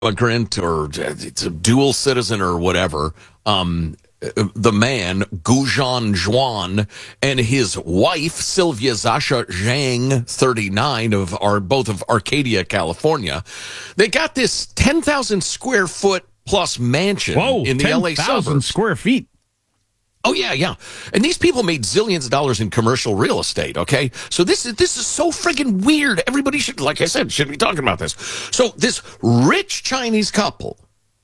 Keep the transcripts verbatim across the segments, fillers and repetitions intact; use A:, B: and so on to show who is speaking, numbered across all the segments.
A: immigrant or it's a dual citizen or whatever. Um, the man, Gujan Zhuan, and his wife, Sylvia Zasha Zhang, thirty-nine, of our, both of Arcadia, California. They got this ten thousand square foot plus mansion
B: Whoa,
A: in the L A
B: ten thousand
A: suburbs.
B: square feet.
A: Oh, yeah, yeah. And these people made zillions of dollars in commercial real estate, okay? So this is this is so friggin' weird. Everybody should, like I said, should be talking about this. So this rich Chinese couple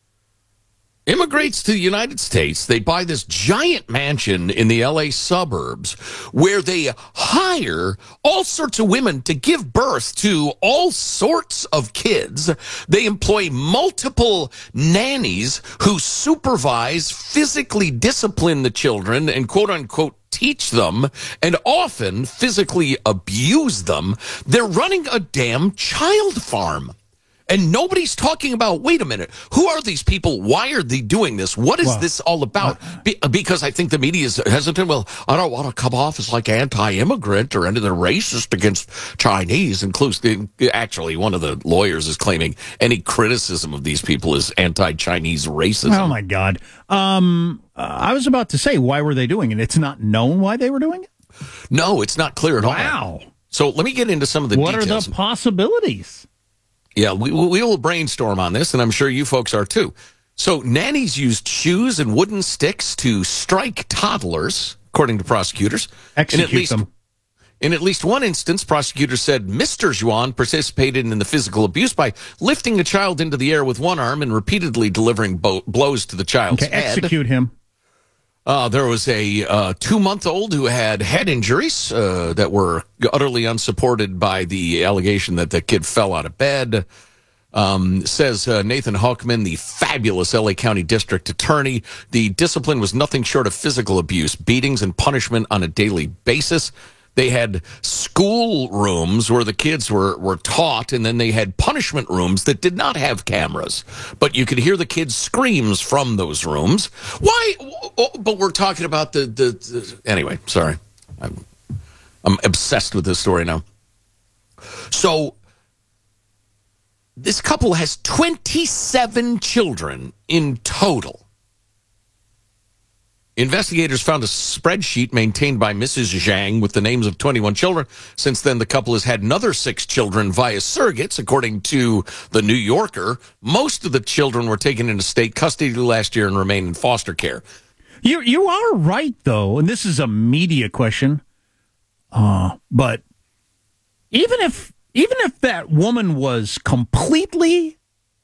A: immigrates to the United States. They buy this giant mansion in the L A suburbs where they hire all sorts of women to give birth to all sorts of kids. They employ multiple nannies who supervise, physically discipline the children, and quote unquote teach them, and often physically abuse them. They're running a damn child farm. And nobody's talking about, wait a minute, who are these people? Why are they doing this? What is
B: well,
A: this all about? Be, because I think the media is hesitant. Well, I don't want to come off as like anti-immigrant or anything racist against Chinese. Inclusive. Actually, one of the lawyers is claiming any criticism of these people is anti-Chinese racism.
B: Oh, my God. Um, uh, I was about to say, why were they doing it? It's not known why they were doing it?
A: No, it's not clear at all.
B: Wow.
A: So let me get into some of the
B: what
A: details.
B: What are the possibilities?
A: Yeah, we, we will brainstorm on this, and I'm sure you folks are too. So nannies used shoes and wooden sticks to strike toddlers, according to prosecutors.
B: Execute
A: in at least,
B: them.
A: In at least one instance, prosecutors said Mister Zhuan participated in the physical abuse by lifting a child into the air with one arm and repeatedly delivering bo- blows to the child's
B: okay,
A: head.
B: Execute him.
A: Uh, there was a uh, two-month-old who had head injuries uh, that were utterly unsupported by the allegation that the kid fell out of bed. Um, says uh, Nathan Hawkman, the fabulous L A County District Attorney, the discipline was nothing short of physical abuse, beatings, and punishment on a daily basis. They had school rooms where the kids were, were taught, and then they had punishment rooms that did not have cameras. But you could hear the kids' screams from those rooms. Why? Oh, but we're talking about the... the, the anyway, sorry. I'm, I'm obsessed with this story now. So, this couple has twenty-seven children in total. Investigators found a spreadsheet maintained by Missus Zhang with the names of twenty-one children. Since then, the couple has had another six children via surrogates, according to The New Yorker. Most of the children were taken into state custody last year and remain in foster care.
B: You you are right, though, and this is a media question. Uh, but even if even if that woman was completely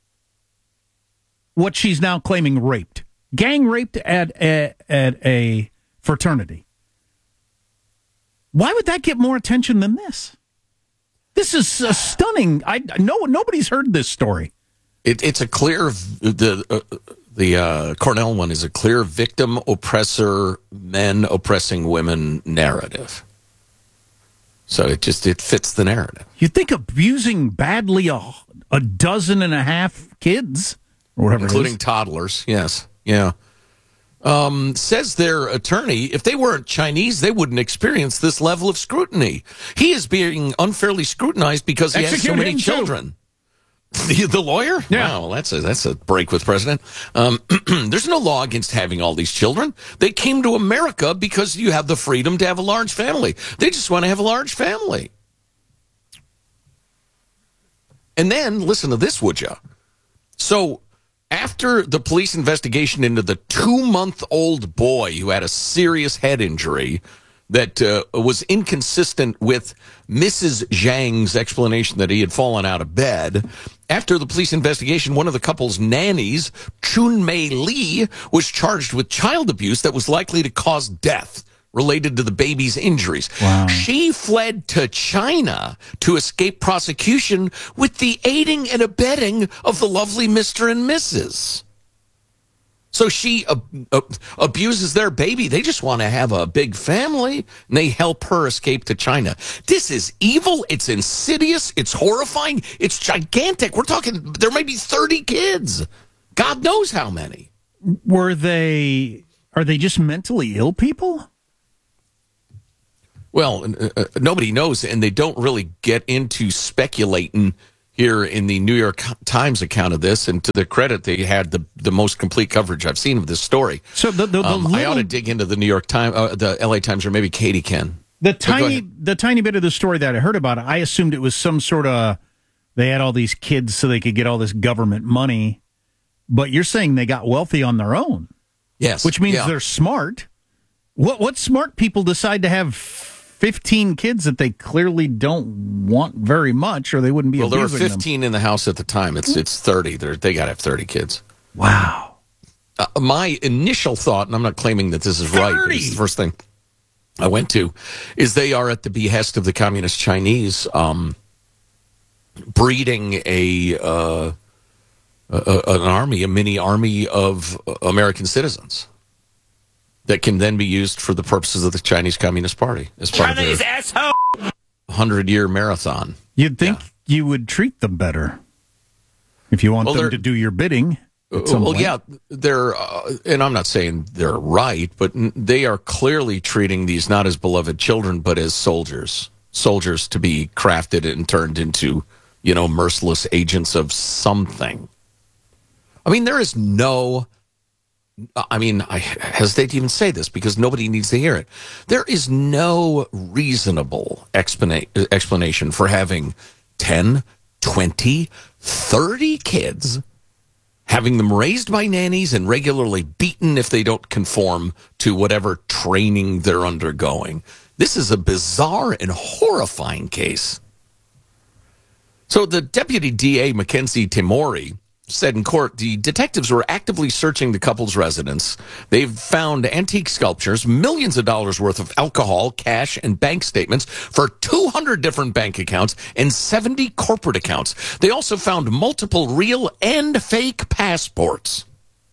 B: what she's now claiming raped, gang raped at a, at a fraternity, why would that get more attention than this? This is a stunning. I no nobody's heard this story.
A: It, it's a clear the uh, the uh, Cornell one is a clear victim oppressor men oppressing women narrative. So it just it fits the narrative.
B: You think abusing badly a, a dozen and a half kids or whatever,
A: including
B: it is.
A: toddlers? Yes, yeah. Um, says their attorney, if they weren't Chinese, they wouldn't experience this level of scrutiny. He is being unfairly scrutinized because he
B: Execute
A: has so many
B: him
A: children. The, the lawyer?
B: Yeah.
A: Wow, that's a, that's a break with president. Um, there's no law against having all these children. They came to America because you have the freedom to have a large family. They just want to have a large family. And then, listen to this, would you? So, after the police investigation into the two-month-old boy who had a serious head injury that uh, was inconsistent with Missus Zhang's explanation that he had fallen out of bed, after the police investigation, one of the couple's nannies, Chun Mei Lee, was charged with child abuse that was likely to cause death related to the baby's injuries.
B: Wow.
A: She fled to China to escape prosecution with the aiding and abetting of the lovely Mister and Missus So she uh, uh, abuses their baby. They just want to have a big family, and they help her escape to China. This is evil. It's insidious. It's horrifying. It's gigantic. We're talking, there may be thirty kids. God knows how many.
B: Were they, are they just mentally ill people?
A: Well, uh, nobody knows, and they don't really get into speculating here in the New York Times account of this, and to their credit, they had the, the most complete coverage I've seen of this story.
B: So the, the, the
A: um,
B: little,
A: I ought to dig into the New York Times, uh, the L A Times, or maybe Katie can.
B: The tiny, the tiny bit of the story that I heard about it, I assumed it was some sort of, they had all these kids so they could get all this government money. But you're saying they got wealthy on their own.
A: Yes.
B: Which means
A: yeah.
B: they're smart. What what smart people decide to have fifteen kids that they clearly don't want very much, or they wouldn't be
A: well,
B: abusing them?
A: Well, there were fifteen them. in the house at the time. It's it's thirty. They're, they got to have thirty kids.
B: Wow.
A: Uh, my initial thought, and I'm not claiming that this is thirty right, but it's the first thing I went to, is they are at the behest of the communist Chinese, um, breeding a, uh, a an army, a mini army of American citizens that can then be used for the purposes of the Chinese Communist Party as part of their hundred-year marathon.
B: You'd think
A: yeah.
B: you would treat them better if you want well, them to do your bidding.
A: Well,
B: point.
A: yeah, they're, uh, and I'm not saying they're right, but they are clearly treating these not as beloved children, but as soldiers. Soldiers to be crafted and turned into, you know, merciless agents of something. I mean, there is no... I mean, I hesitate to even say this because nobody needs to hear it. There is no reasonable explana- explanation for having ten, twenty, thirty kids, having them raised by nannies and regularly beaten if they don't conform to whatever training they're undergoing. This is a bizarre and horrifying case. So the deputy D A, Mackenzie Timori, said in court the detectives were actively searching the couple's residence. They've found antique sculptures, millions of dollars worth of alcohol, cash, and bank statements for two hundred different bank accounts and seventy corporate accounts. They also found multiple real and fake passports.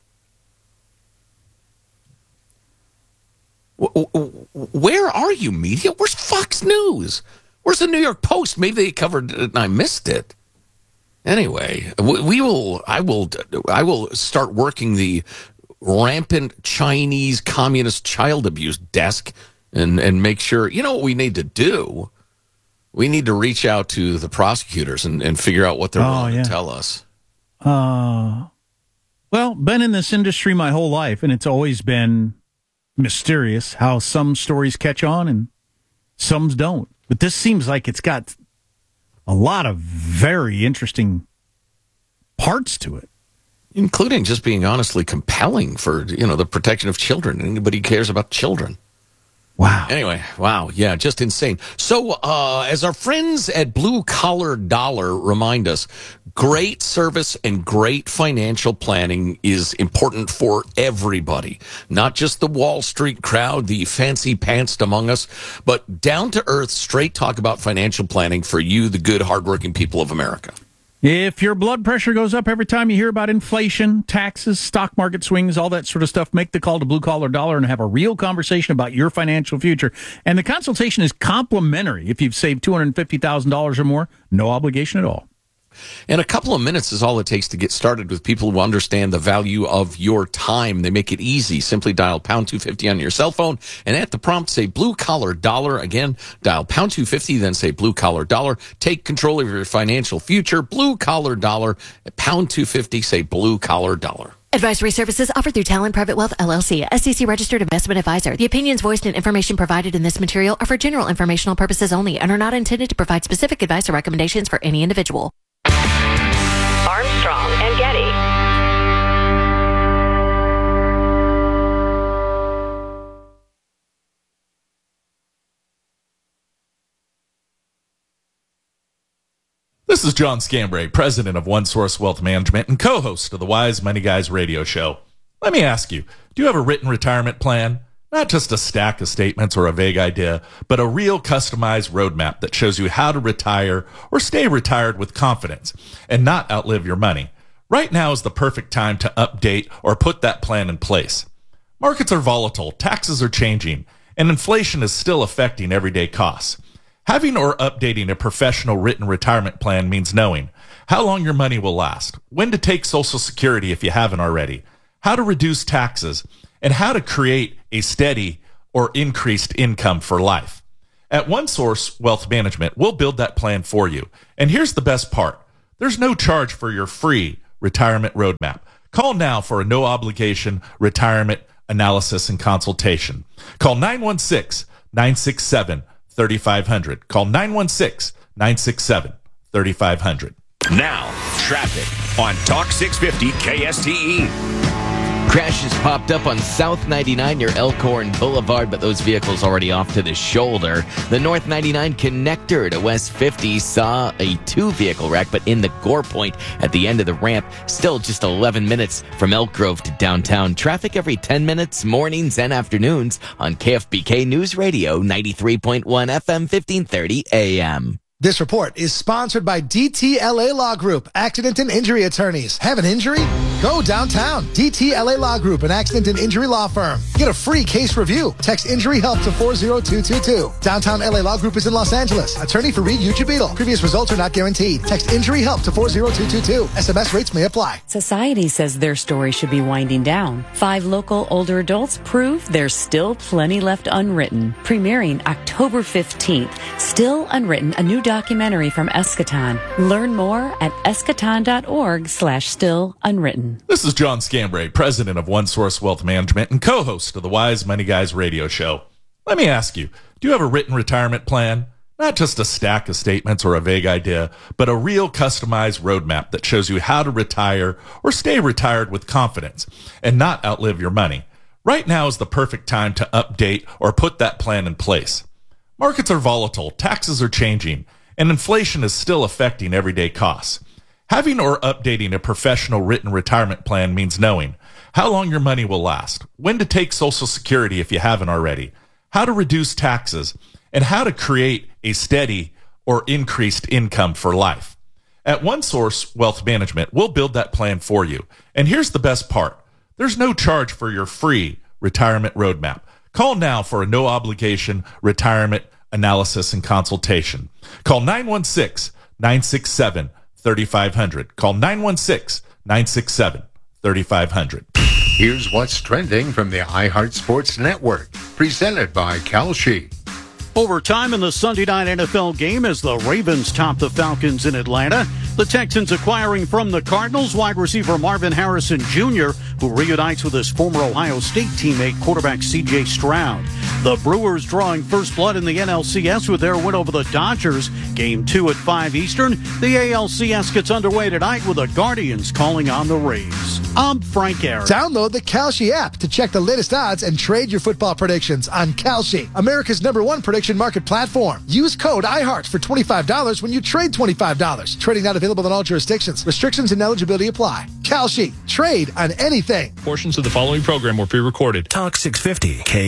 A: Where are you, media? Where's Fox News? Where's the New York Post? Maybe they covered it and I missed it. Anyway, we will. I will. I will start working the rampant Chinese communist child abuse desk, and and make sure. You know what we need to do? We need to reach out to the prosecutors and, and figure out what they're
B: oh,
A: willing
B: yeah.
A: to tell us.
B: Uh, well, been in this industry my whole life, and it's always been mysterious how some stories catch on and some don't. But this seems like it's got a lot of very interesting parts to it,
A: including just being honestly compelling for, you know, the protection of children. Anybody cares about children.
B: Wow.
A: Anyway, wow. Yeah, just insane. So, uh, as our friends at Blue Collar Dollar remind us, great service and great financial planning is important for everybody, not just the Wall Street crowd, the fancy pantsed among us, but down to earth, straight talk about financial planning for you, the good, hardworking people of America.
B: If your blood pressure goes up every time you hear about inflation, taxes, stock market swings, all that sort of stuff, make the call to Blue Collar Dollar and have a real conversation about your financial future. And the consultation is complimentary if you've saved two hundred fifty thousand dollars or more. No obligation at all.
A: And a couple of minutes is all it takes to get started with people who understand the value of your time. They make it easy. Simply dial pound two fifty on your cell phone, and at the prompt, say Blue Collar Dollar. Again, dial pound two fifty, then say Blue Collar Dollar. Take control of your financial future. Blue Collar Dollar. At pound two fifty, say Blue Collar Dollar.
C: Advisory services offered through Talon Private Wealth, L L C, S E C registered investment advisor. The opinions voiced and information provided in this material are for general informational purposes only and are not intended to provide specific advice or recommendations for any individual.
D: Armstrong and Getty.
E: This is John Scambray, president of One Source Wealth Management and co-host of the Wise Money Guys radio show. Let me ask you, do you have a written retirement plan? Not just a stack of statements or a vague idea, but a real customized roadmap that shows you how to retire or stay retired with confidence and not outlive your money. Right now is the perfect time to update or put that plan in place. Markets are volatile, taxes are changing, and inflation is still affecting everyday costs. Having or updating a professional written retirement plan means knowing how long your money will last, when to take Social Security if you haven't already, how to reduce taxes, and how to create a steady or increased income for life. At One Source Wealth Management, we'll build that plan for you. And here's the best part. There's no charge for your free retirement roadmap. Call now for a no-obligation retirement analysis and consultation. Call nine one six, nine six seven, three five zero zero. Call nine one six, nine six seven, three five zero zero.
D: Now, traffic on Talk six fifty K S T E.
F: Crashes popped up on South ninety-nine near Elkhorn Boulevard, but those vehicles already off to the shoulder. The North ninety-nine connector to West fifty saw a two-vehicle wreck, but in the Gore Point at the end of the ramp, still just eleven minutes from Elk Grove to downtown. Traffic every ten minutes, mornings and afternoons on K F B K News Radio, ninety-three point one F M, fifteen thirty A M.
G: This report is sponsored by D T L A Law Group, Accident and Injury Attorneys. Have an injury? Go downtown. D T L A Law Group, an accident and injury law firm. Get a free case review. Text injury help to four zero two two two. Downtown L A Law Group is in Los Angeles. Attorney for Reed Uchibeetle. Previous results are not guaranteed. Text injury help to four zero two two two. S M S rates may apply.
H: Society says their story should be winding down. Five local older adults prove there's still plenty left unwritten. Premiering October fifteenth, Still Unwritten, a new documentary from Eschaton. Learn more at eschaton.org slash still unwritten.
E: This is John Scambray, president of One Source Wealth Management and co-host of the Wise Money Guys radio show. Let me ask you, do you have a written retirement plan? Not just a stack of statements or a vague idea, but a real customized roadmap that shows you how to retire or stay retired with confidence and not outlive your money. Right now is the perfect time to update or put that plan in place. Markets are volatile, taxes are changing, and inflation is still affecting everyday costs. Having or updating a professional written retirement plan means knowing how long your money will last, when to take Social Security if you haven't already, how to reduce taxes, and how to create a steady or increased income for life. At OneSource Wealth Management, we'll build that plan for you. And here's the best part. There's no charge for your free retirement roadmap. Call now for a no-obligation retirement analysis and consultation. Call nine one six, nine six seven, three five zero zero. Call nine one six, nine six seven, three five zero zero.
I: Here's what's trending from the iHeart Sports Network, presented by Kalshi.
J: Overtime in the Sunday night N F L game as the Ravens top the Falcons in Atlanta. The Texans acquiring from the Cardinals wide receiver Marvin Harrison Junior, who reunites with his former Ohio State teammate quarterback C J Stroud. The Brewers drawing first blood in the N L C S with their win over the Dodgers. Game two at five Eastern. The A L C S gets underway tonight with the Guardians calling on the Rays. I'm Frank Aaron.
G: Download the Kalshi app to check the latest odds and trade your football predictions on Kalshi, America's number one prediction market platform. Use code iHeart for twenty-five dollars when you trade twenty-five dollars. Trading not available in all jurisdictions. Restrictions and eligibility apply. Kalshi. Trade on anything.
K: Portions of the following program were pre-recorded.
D: Talk six fifty K